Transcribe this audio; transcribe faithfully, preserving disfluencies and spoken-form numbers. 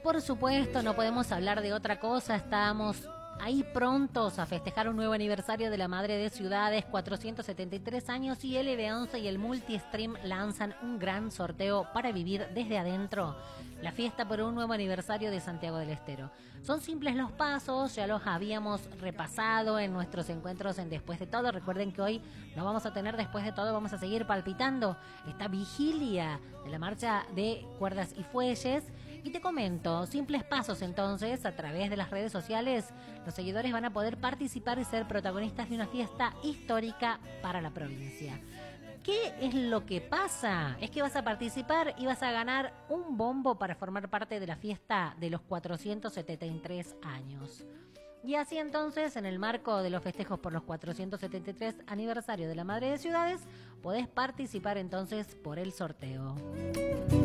por supuesto, no podemos hablar de otra cosa. Estamos ahí prontos a festejar un nuevo aniversario de la Madre de Ciudades, cuatrocientos setenta y tres años, y L B once y el Multistream lanzan un gran sorteo para vivir desde adentro la fiesta por un nuevo aniversario de Santiago del Estero. Son simples los pasos, ya los habíamos repasado en nuestros encuentros en Después de Todo. Recuerden que hoy no vamos a tener Después de Todo, vamos a seguir palpitando esta vigilia de la marcha de Cuerdas y Fuelles. Y te comento, simples pasos entonces, a través de las redes sociales, los seguidores van a poder participar y ser protagonistas de una fiesta histórica para la provincia. ¿Qué es lo que pasa? Es que vas a participar y vas a ganar un bombo para formar parte de la fiesta de los cuatrocientos setenta y tres años. Y así entonces, en el marco de los festejos por los cuatrocientos setenta y tres aniversario de la Madre de Ciudades, podés participar entonces por el sorteo.